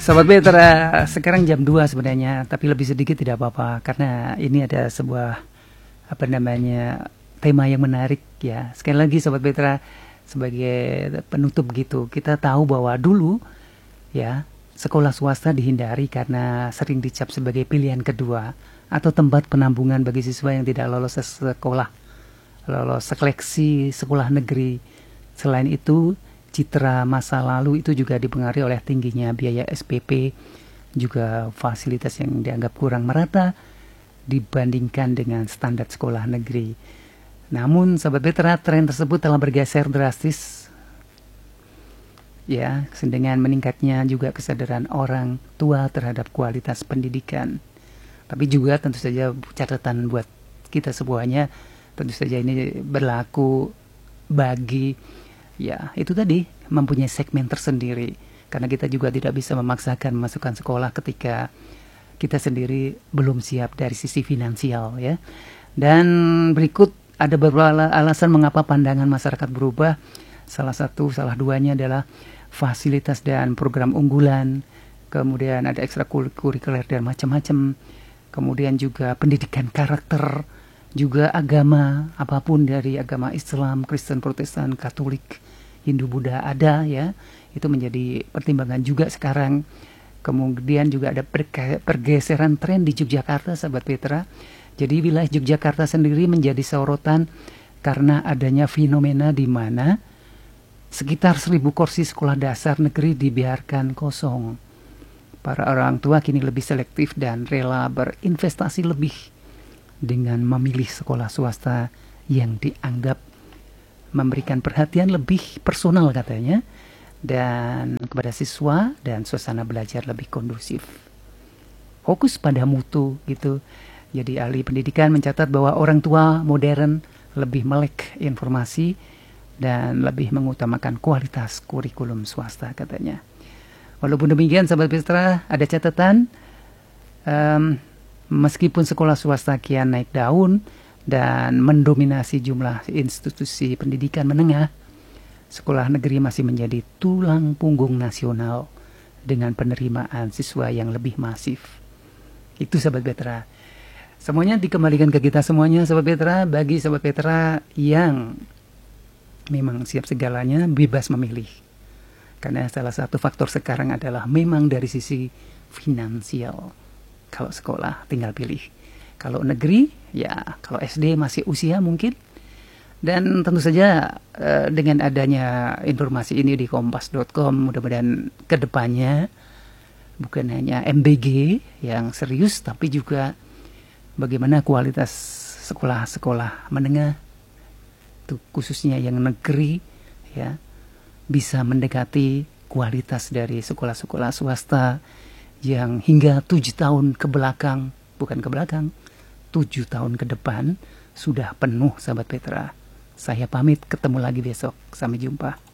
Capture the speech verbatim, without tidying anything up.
Sobat Petra, sekarang jam dua sebenarnya, tapi lebih sedikit tidak apa-apa karena ini ada sebuah apa namanya tema yang menarik ya. Sekali lagi Sobat Petra, sebagai penutup gitu, kita tahu bahwa dulu ya sekolah swasta dihindari karena sering dicap sebagai pilihan kedua atau tempat penampungan bagi siswa yang tidak lolos sekolah, lolos seleksi sekolah negeri. Selain itu, citra masa lalu itu juga dipengaruhi oleh tingginya biaya S P P, juga fasilitas yang dianggap kurang merata dibandingkan dengan standar sekolah negeri. Namun, Sobat Petra, tren tersebut telah bergeser drastis ya, dengan meningkatnya juga kesadaran orang tua terhadap kualitas pendidikan. Tapi juga tentu saja catatan buat kita semuanya, tentu saja ini berlaku bagi ya itu tadi mempunyai segmen tersendiri, karena kita juga tidak bisa memaksakan memasukkan sekolah ketika kita sendiri belum siap dari sisi finansial ya. Dan berikut ada beberapa alasan mengapa pandangan masyarakat berubah. Salah satu, salah duanya adalah fasilitas dan program unggulan, kemudian ada ekstrakurikuler dan macam-macam, kemudian juga pendidikan karakter, juga agama, apapun dari agama Islam, Kristen, Protestan, Katolik, Hindu, Buddha ada ya, itu menjadi pertimbangan juga sekarang. Kemudian juga ada pergeseran tren di Yogyakarta, Sahabat Petra. Jadi wilayah Yogyakarta sendiri menjadi sorotan karena adanya fenomena di mana sekitar seribu kursi sekolah dasar negeri dibiarkan kosong. Para orang tua kini lebih selektif dan rela berinvestasi lebih dengan memilih sekolah swasta yang dianggap memberikan perhatian lebih personal katanya, dan kepada siswa, dan suasana belajar lebih kondusif. Fokus pada mutu gitu. Jadi ahli pendidikan mencatat bahwa orang tua modern lebih melek informasi dan lebih mengutamakan kualitas kurikulum swasta katanya. Walaupun demikian, Sahabat Petra, ada catatan, um, meskipun sekolah swasta kian naik daun dan mendominasi jumlah institusi pendidikan menengah, sekolah negeri masih menjadi tulang punggung nasional dengan penerimaan siswa yang lebih masif. Itu Sobat Petra. Semuanya dikembalikan ke kita semuanya, Sobat Petra. Bagi Sobat Petra yang memang siap segalanya, bebas memilih. Karena salah satu faktor sekarang adalah memang dari sisi finansial. Kalau sekolah tinggal pilih. Kalau negeri, ya kalau S D masih usia mungkin. Dan tentu saja eh, dengan adanya informasi ini di kompas dot com, mudah-mudahan kedepannya bukan hanya M B G yang serius, tapi juga bagaimana kualitas sekolah-sekolah menengah, itu khususnya yang negeri, ya bisa mendekati kualitas dari sekolah-sekolah swasta yang hingga tujuh tahun ke belakang, bukan ke belakang, tujuh tahun ke depan sudah penuh, Sahabat Petra. Saya pamit, ketemu lagi besok. Sampai jumpa.